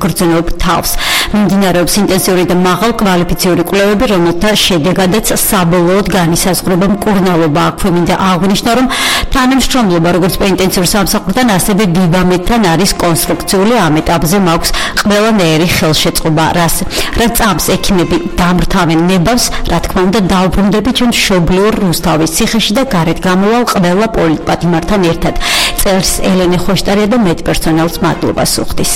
გრძნობით თავს. მიმდინარეობს ინტენსიური და მაღალ კვალიფიციური კვლევები, რომელთა შედეგადაც საბოლოოდ განისაზღვრება მკურნალობა. აქვე მინდა აღნიშნო, რომ თანამშრომლობა როგორც პენიტენციურ სამსახურთან, ასევე ვიბამეთთან არის კონსტრუქციული. ამ ეტაპზე მაქვს ყველანაირი ხელშეწყობა, რაც წამს ექიმები დამრთავენ ნებავს, რა თქმა უნდა, დავბრუნდები ჩვენ მშობლიურ რუსთავის ციხეში და გარეთ გამოვალ ყველა პოლიტპატიმართან ერთად. წერს ელენე ხოშტარია და მედპერსონალს მადლობას უხდის.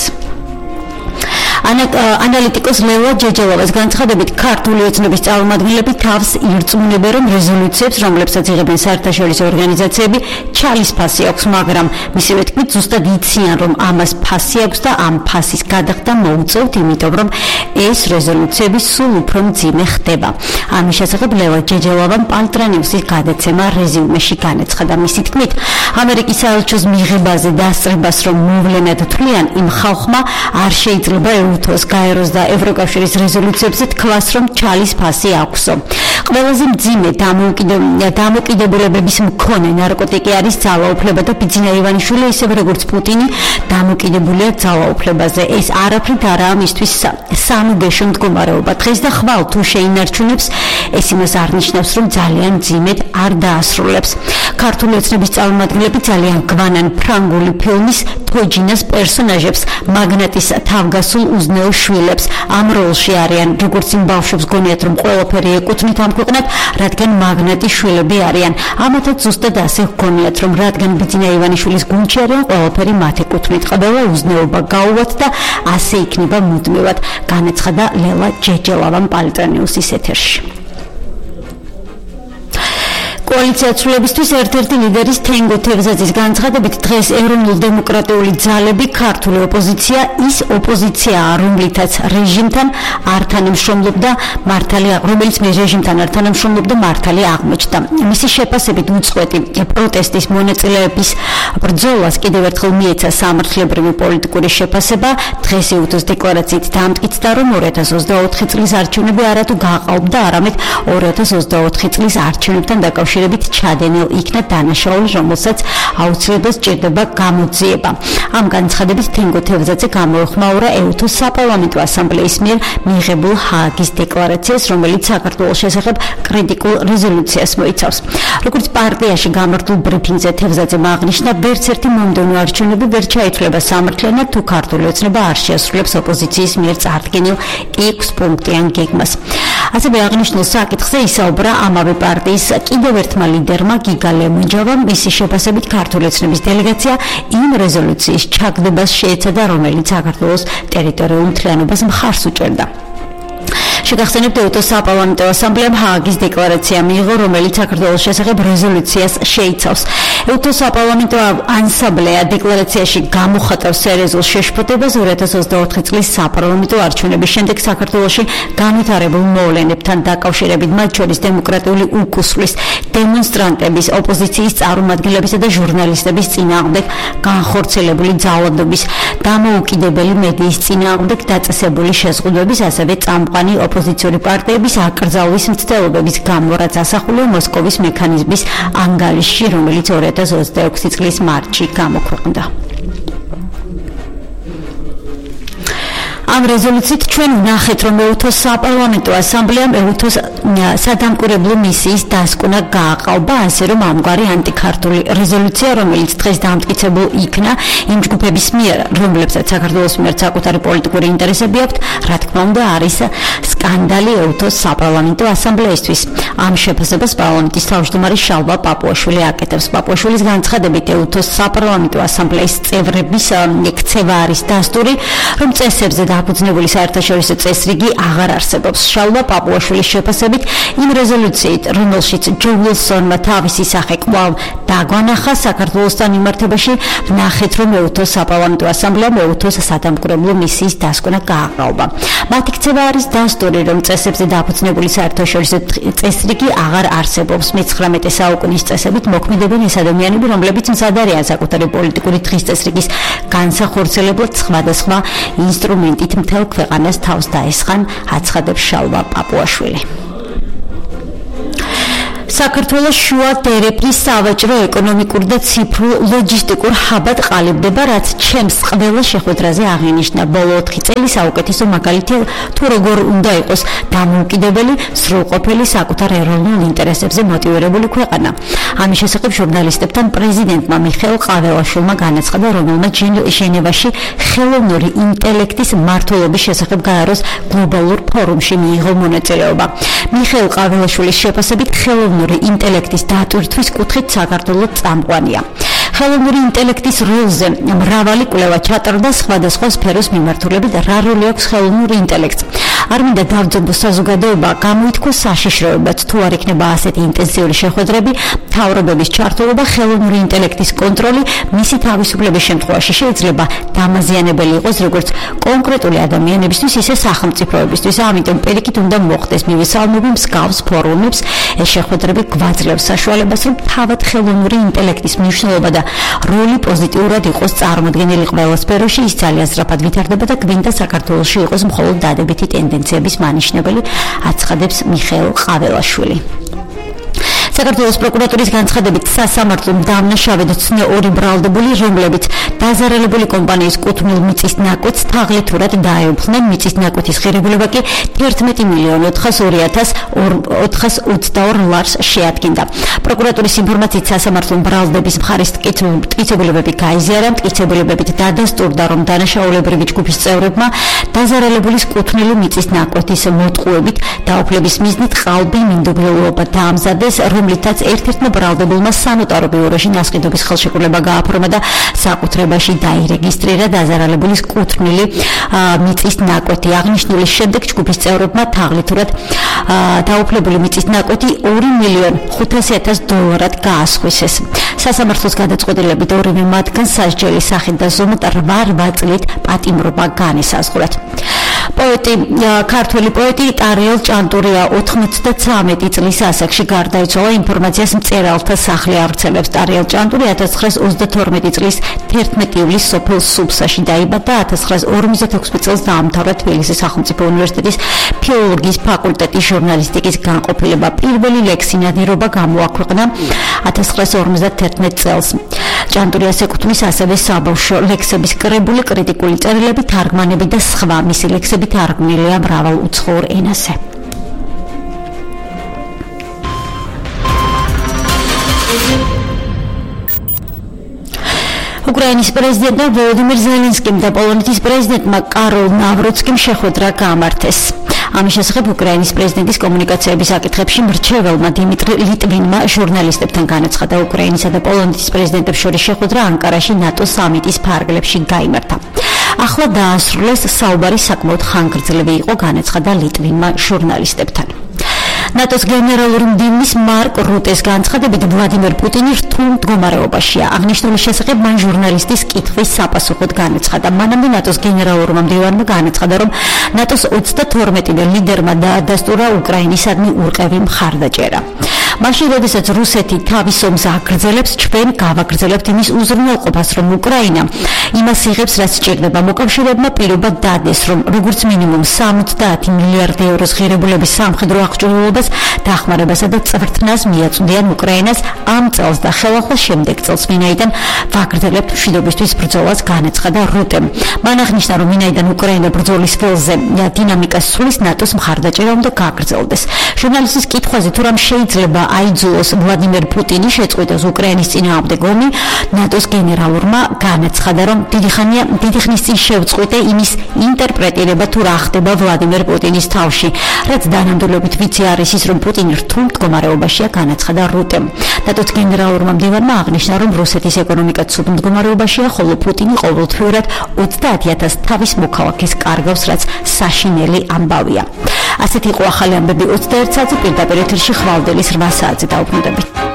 ანალიტიკოს ლელა ჯეჯელოვას განცხადებით, ქართული ოცნების წარმომადგენლები თავს ირწმუნებენ, რომ რეზოლუციებს, რომლებსაც იღებენ საერთაშორისო ორგანიზაციები, ჩალის ფასი აქვს, მაგრამ მისივე თქმით, ზუსტად იციან, რომ ამას ფასი აქვს და ამ ფასის გადახდა მოუწევთ, იმიტომ რომ ეს რეზოლუციები სულ უფრო მძიმე ხდება. ამის შესახებ ლელა ჯეჯელოვამ პალტრანიუსის გადაცემა რეზიუმეში განაცხადა. მისი თქმით, ამერიკის საელჩოს მიღებაზე დასწრებას, რომ მოვლენად თვლიან, იმ ხალხმა არ შეიძლება უთოს გაეროს და ევროკავშირის რეზოლუციებზე თქვას, რომ ჩალის ფასი აქვსო. ყველაზე მძიმე დამოკიდებულებების მქონე ნარკოტიკი არის ძალაუფლება და ბიძინა ივანიშვილი, ისევე როგორც პუტინი, დამოკიდებულია ძალაუფლებაზე. ეს არაფრით არაა მისთვის სამგეშო მდგომარეობა. დღეს და ხვალ თუ შეინარჩუნებს, ეს იმას არ ნიშნავს, რომ ძალიან მძიმედ არ დაასრულებს. ქართული ოცნების წარმომადგენლები ძალიან გვანან ფრანგული ფილმის თოჯინას პერსონაჟებს, მაგნატის თავგასულ უზნეო შვილებს. ამ როლში არიან, როგორც იმ ბავშვებს გონიათ, რომ ყველაფერი ეკუთვნით ამ ქვეყნად, რადგან მაგნატის შვილები არიან. ამათაც ზუსტად ასე გონიათ, რომ რადგან ბიძინა ივანიშვილის გუნდში არიან, ყველაფერი მათ ეკუთვნით. ყველა უზნეობა გაუვათ და ასე იქნება მუდმივად, განაცხადა ლელა ჯეჯელოვამ პალტრანიუსის ეთერში. კოალიცია ცვლილებისთვის ერთ-ერთი ლიდერის თენგო თევზაძის განცხადებით, დღეს ეროვნულ-დემოკრატიული ძალები, ქართული ოპოზიცია ის ოპოზიციაა, რომელიც რეჟიმთან არ თანამშრომლობდა მართალი აღმოჩნდა. მისი შეფასებით უწყვეტი პროტესტის მონაწილეების ბრძოლას კიდევ ერთხელ მიეცა სამართლებრივი პოლიტიკური შეფასება. დღეს ეუთოს დეკლარაციით დამტკიცდა, რომ 2024 წლის არჩევნები არათუ გაყალბდა, არამედ 2024 წლის არჩევნებთან დაკავშირებით ჩადენილ იქნა დანაშაული, რომელსაც აუცილებლად სჭირდება გამოძიება. ამ განცხადებით თენგო თევზაძე გამოეხმაურა ეუთოს საპარლამენტო ასამბლეის მიერ მიღებულ ჰააგის დეკლარაციას, რომელიც საქართველოს შესახებ კრიტიკულ რეზოლუციას მოიცავს. როგორც პარტიაში გამართულ ბრიფინგზე თევზაძემ აღნიშნა, ვერც ერთი მომდევნო არჩევნები ვერ ჩაითვლება სამართლიანად, თუ ქართული ოცნება არ შეასრულებს ოპოზიციის მიერ წარდგენილ 6 პუნქტიან გეგმას. ასევე აღნიშნულ საკითხზე ისაუბრა ამავე პარტიის კიდევ ერთმა ლიდერმა გიგა ლემონჯავამ. მისი შეფასებით ქართული ოცნების დელეგაცია იმ რეზოლუციის ჩაგდებას შეეცადა, რომელიც საქართველოს ტერიტორიულ მთლიანობას მხარს უჭერდა. შეგახსენებთ, ეუთოს საპარლამენტო ასამბლეამ ჰააგის დეკლარაცია მიიღო, რომელიც საქართველოს შესახებ რეზოლუციას შეიცავს. ეუთოს საპარლამენტო ასამბლეა დეკლარაციაში გამოხატავს სერიოზულ შეშფოთებას 2024 წლის საპარლამენტო არჩევნების შემდეგ საქართველოში განვითარებულ მოვლენებთან დაკავშირებით, მათ შორის დემოკრატიული უკუსვლის, დემონსტრანტების, ოპოზიციის წარმომადგენლებისა და ჟურნალისტების წინააღმდეგ განხორციელებული ძალადობის, დამოუკიდებელი მედიის წინააღმდეგ დაწესებული შეზღუდვების, ასევე წამყვანი ოპოზიციური პარტიების აკრძალვის მცდელობების გამო, რაც ასახულია მოსკოვის მექანიზმის ანგარიშში, რომელიც 2026 წლის მარტში გამოქვეყნდა. ამ რეზოლუციით ჩვენ ვნახეთ, რომ ეუთოს საპარლამენტო ასამბლეამ ეუთოს სადამკვირვებლო მისიის დასკვნა გააყალბა, ასე რომ ამგვარი ანტიქართული რეზოლუცია, რომელიც დღეს დამტკიცებულ იქნა იმ ჯგუფების მიერ, რომლებსაც საქართველოს მიერ საკუთარი პოლიტიკური ინტერესები აქვთ, რა თქმა უნდა, არის სკანდალი ეუთოს საპარლამენტო ასამბლეისთვის. ამ შეფასებას პარლამენტის თავმჯდომარე შალვა პაპუაშვილი აკეთებს. პაპუაშვილის განცხადებით, ეუთოს საპარლამენტო ასამბლეის წევრების ქცევა არის დასტური, რომ წესებზე დაფუძნებული საერთაშორისო წესრიგი აღარ არსებობს. შალვა პაპუაშვილის შეფასებით, იმ რეზოლუციით, რომელშიც ჯო ვილსონმა თავისი სახე კვლავ დაგვანახა საქართველოსთან მიმართებაში, ვნახეთ, რომ ეუთოს საპარლამენტო ასამბლეამ ეუთოს სადამკვირვებლო მისიის დასკვნა გააყალბა. მათი ქცევა არის დასტური, რომ წესებზე დაფუძნებული საერთაშორისო წესრიგი აღარ არსებობს. მე-19 საუკუნის წესებით მოქმედებენ ეს ადამიანები, რომლებიც მზად არიან საკუთარი პოლიტიკური დღის წესრიგის განსახორციელებლად სხვადასხვა ინსტრუმენტით მთელ ქვეყანას თავს დაესხან, აცხადებს შალვა პაპუაშვილი. საქართველოს შუა დერეფნის სავაჭრო ეკონომიკურ და ციფრულ ლოჯისტიკურ ჰაბად ყალიბდება, რაც ჩემს ყველა შეხვედრაზე აღინიშნა. ბოლო 4 წელი საუკეთესო მაგალითია თუ როგორ უნდა იყოს დამოუკიდებელი, სრულყოფილი, საკუთარ ეროვნულ ინტერესებზე მოტივირებული ქვეყანა. ამის შესახებ ჟურნალისტებთან პრეზიდენტმა მიხეილ ყაველაშვილმა განაცხადა, რომელმაც ჟენევაში ხელოვნური ინტელექტის მმართველობის შესახებ გააროს გლობალურ ფორუმში მიიღო მონაწილეობა. მიხეილ ყაველაშვილის შეფასებით ხელოვნური ინტელექტის დატვირთვის კუთხით საქართველოს წამყვანია. ხელოვნური ინტელექტის როლზე მრავალი კვლევა ჩატარდა სხვადასხვა სფეროს მიმართულებით, რა როლი აქვს ხელოვნურ ინტელექტს. არ მინდა დავძაბო საზოგადოება გამოითქვა საშიშროებაც, თუ არ იქნება ასეთი ინტენსიური შეხვედრები, მთავრობების ჩართულობა, ხელოვნური ინტელექტის კონტროლი მისი თავისუფლების შემთხვევაში შეიძლება დამაზიანებელი იყოს როგორც კონკრეტული ადამიანებისთვის, ისე სახელმწიფოებისთვის. ამიტომ პირიქით უნდა მოხდეს მივესალმები მსგავს ფორუმებს. ეს შეხვედრები გვაძლევს საშუალებას, რომ თავად ხელოვნური ინტელექტის მნიშვნელობა და როლი პოზიტიურად იყოს წარმოდგენილი ყველა სფეროში, ის ძალიან სწრაფად ვითარდება და გვინდა საქართველოში იყოს მხოლოდ დადებითი ტენდენციების მანიშნებელი, აცხადებს მიხეილ ყაველაშვილი. საქართველოს პროკურატურის განცხადებით სასამართლომ დამნაშავედ ცნე 2 ბრალდებული, რომლებიც დაზარალებული კომპანიის კუთვნილ მიწის ნაკვეთს თაღლითურად დაეუფლნენ. მიწის ნაკვეთის ღირებულება კი 11.402.422 ლარს შეადგენდა. პროკურატურის ინფორმაციით სასამართლომ ბრალდების მხარის მტკიცებულებები გაიზიარა, მტკიცებულებებით დადასტურდა, რომ დანაშაულებრივი ჯგუფის წევრებმა დაზარალებულის კუთვნილი მიწის ნაკვეთის მოტყუებით დაუფლების მიზნით ყალბი მინდობლეულობა დაამზადეს, რომლითაც ერთ-ერთმა ბრალდებულმა სანოტარო ბიუროში ნასყიდობის ხელშეკრულება გააფორმა და საკუთრებაში დაირეგისტრირა დაზარალებულის კუთვნილი მიწის ნაკვეთი. აღნიშნულის შემდეგ ჯგუფის წევრებმა თაღლითურად დაუფლებული მიწის ნაკვეთი $2,500,000 გაასხვისეს. სასამართლოს გადაწყვეტილებით ორივე მათგანს სასჯელი სახით და ზომად 8 წლით პატიმრობა განესაზღვრათ. ქართველი პოეტი ტარიელ ჭანტურია 93 წლის ასაკში გარდაიცვალა. ინფორმაციას მწერალთა სახლი ავრცელებს. ტარიელ ჭანტური 1922 წლის 11 ივლისს სოფელ სუფსაში დაიბადა. 1956 წელს დაამთავრა თბილისის სახელმწიფო უნივერსიტეტის ფილოლოგიის ფაკულტეტის ჟურნალისტიკის განყოფილება. პირველი ლექსინადირობა გამოაქვეყნა 1951 წელს. ჭანტურიას ეკუთვნის ასევე საბავშვო ლექსების კრებული, კრიტიკული წერილები, თარგმანები და სხვა. მისი ლექსები თარგმნილია მრავალ უცხოურ ენაზე. უკრაინის პრეზიდენტმა ვოლოდიმირ ზელენსკიმ და პოლონეთის პრეზიდენტმა კაროლ ნავროცკიმ შეხვედრა გაამართეს. ამის შესახებ უკრაინის პრეზიდენტის კომუნიკაციების საკითხებში მრჩეველმა დიმიტრი ლიტვინმა ჟურნალისტებთან განაცხადა, უკრაინისა და პოლონეთის პრეზიდენტებს შორის შეხვედრა ანკარაში ნატოს სამიტის ფარგლებში გაიმართა. ახლა დაასრულეს საუბარი საკმაოდ ხანგრძლივი იყო, განაცხადა ლიტვინმა ჟურნალისტებთან. ნატოს გენერალური მდივნის მარკ რუტეს განცხადებით, ვლადიმერ პუტინი რთულ მდგომარეობაშია. აღნიშნულის შესახებ მან ჟურნალისტის კითხვის საპასუხოდ განაცხადა. მანამდე ნატოს გენერალურმა მდივანმა განაცხადა, რომ ნატოს 32-მე ლიდერმა დაადასტურა უკრაინისადმი ურყევი მხარდაჭერა. მაშინ, როდესაც რუსეთი თავის ომს აგრძელებს, ჩვენ გავაგრძელებთ იმის უზრუნველყოფას, რომ უკრაინა იმას იღებს, რაც სჭირდება. მოკავშირეებმა პირობა დადეს, რომ როგორც მინიმუმ 70 მილიარდი ევროს ღირებულების სამხედრო აღჭურვილობას, დახმარებასა და წვრთნას მიაწვდიან უკრაინას ამ წელს და ხელახლა შემდეგ წელს, ვინაიდან ვაგრძელებთ მშვიდობისთვის ბრძოლას, განაცხადა რუტემ. მან აღნიშნა, რომ ვინაიდან უკრაინა ბრძოლის ველზე დინამიკას სრულის, ნატოს მხარდაჭერა უნდა გაგრძელდეს. ჟურნალისტის კითხვაზე, თუ რამ შეიძლება აიძულოს ვლადიმერ პუტინი შეწყვიტოს უკრაინის წინააღმდეგ ომი, ნატოს გენერალურმა განაცხადა, რომ დიდი ხნის წინ შევწყვიტე იმის ინტერპრეტირება, თუ რა ხდება ვლადიმერ პუტინის თავში, რაც დანამდვილებით ვიცი არის ის, რომ პუტინი რთულ მდგომარეობაშია, განაცხადა რუტემ. ნატოს გენერალურმა მდივანმა აღნიშნა, რომ რუსეთის ეკონომიკა ცუდ მდგომარეობაშია, ხოლო პუტინი ყოველთვიურად 30,000 თავის მოქალაქეს კარგავს, რაც საშინელი ამბავია. ასეთი იყო ახალი ამბები 21 საათზე, პირდაპირ ეთერში ხვალდელის 8 საათზე დაუბრუნდებით.